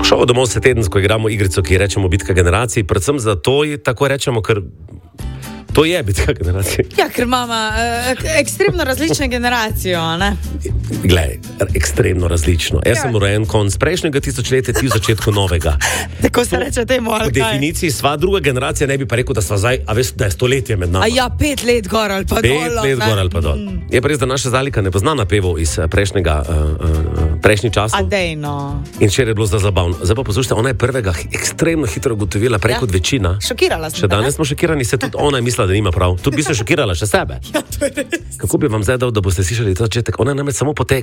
Šovo domov se tedensko igramo igrico, ki rečemo bitka generacij, predvsem zato tako rečemo, ker to je bitka generacij. Ja, ker imamo ekstremno različne generacije, ne? Glej, ekstremno različno. Jaz sem rojen konec prejšnjega tisočletja, ti v začetku novega. Tako se reče temu, ali kaj? Po definiciji sva druga generacija, ne bi pa rekel, da sva zdaj, a veš, da je stoletje med nami. A ja, 5 let gor ali pa dol. 5 let gor ali pa dol. Je pa res, da naša Zalika ne pozna napevov iz prejšnjih časov. A dejno. In včeraj je bilo za zabavno. Zdaj pa poslušajte, ona je prvega ekstremno hitro ugotovila, prej kot večina. Šokirala sem. Še danes smo šokirani, se tudi ona je mislila, da nima prav. Tudi bi se šokirala še sebe. Ja, to je res. Kako bi vam zdaj dal, da boste slišali ta začetek? Ona je namreč samo potekla.